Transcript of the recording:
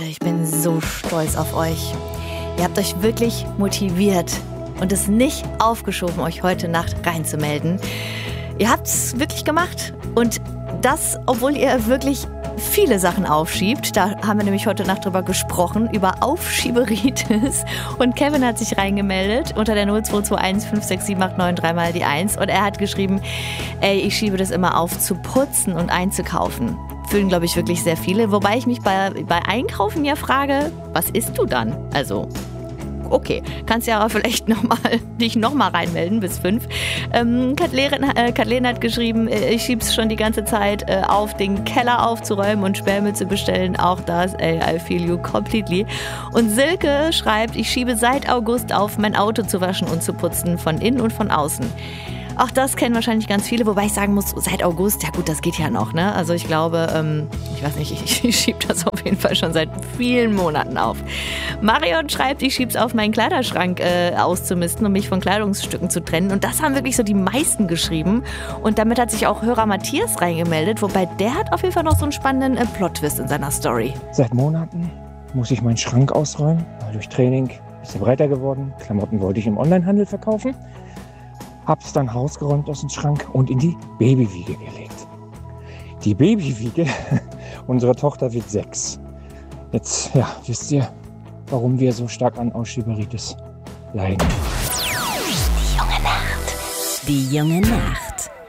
Ich bin so stolz auf euch. Ihr habt euch wirklich motiviert und es nicht aufgeschoben, euch heute Nacht reinzumelden. Ihr habt es wirklich gemacht und das, obwohl ihr wirklich viele Sachen aufschiebt. Da haben wir nämlich heute Nacht drüber gesprochen, über Aufschieberitis. Und Kevin hat sich reingemeldet unter der 0221 567893 dreimal die 1. Und er hat geschrieben, ey, ich schiebe das immer auf zu putzen und einzukaufen. Fühlen, glaube ich, wirklich sehr viele. Wobei ich mich bei Einkaufen ja frage, was isst du dann? Also, okay, kannst ja aber vielleicht dich nochmal reinmelden bis 5. Kathleen hat geschrieben, ich schieb's schon die ganze Zeit auf, den Keller aufzuräumen und Sperrmüll zu bestellen. Auch das, I feel you completely. Und Silke schreibt, ich schiebe seit August auf, mein Auto zu waschen und zu putzen, von innen und von außen. Auch das kennen wahrscheinlich ganz viele, wobei ich sagen muss, seit August, ja gut, das geht ja noch, ne? Also ich glaube, ich weiß nicht, ich schiebe das auf jeden Fall schon seit vielen Monaten auf. Marion schreibt, ich schieb's auf, meinen Kleiderschrank auszumisten, um mich von Kleidungsstücken zu trennen. Und das haben wirklich so die meisten geschrieben. Und damit hat sich auch Hörer Matthias reingemeldet, wobei der hat auf jeden Fall noch so einen spannenden Plot-Twist in seiner Story. Seit Monaten muss ich meinen Schrank ausräumen, weil durch Training ist er breiter geworden. Klamotten wollte ich im Onlinehandel verkaufen. Hab's dann rausgeräumt aus dem Schrank und in die Babywiege gelegt. Die Babywiege unserer Tochter wird 6. Jetzt, ja, wisst ihr, warum wir so stark an Aufschieberitis leiden. Die junge Nacht. Die junge Nacht.